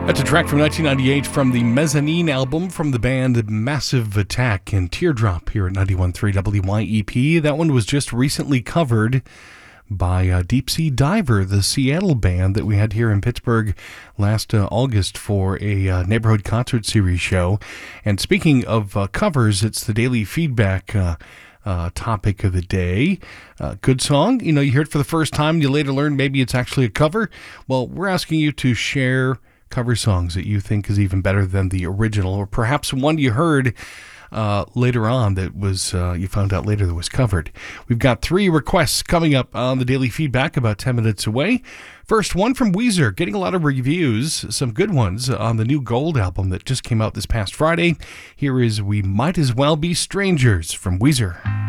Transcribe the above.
That's a track from 1998 from the Mezzanine album from the band Massive Attack and Teardrop here at 91.3 WYEP. That one was just recently covered by Deep Sea Diver, the Seattle band that we had here in Pittsburgh last August for a neighborhood concert series show. And speaking of covers, it's the daily feedback topic of the day. Good song. You hear it for the first time and you later learn maybe it's actually a cover. Well, we're asking you to share cover songs that you think is even better than the original, or perhaps one you heard later on that was you found out later that was covered. We've got 3 requests coming up on the daily feedback about 10 minutes away. First one from Weezer, getting a lot of reviews, some good ones on the new Gold album that just came out this past Friday. Here is We Might As Well Be Strangers from Weezer.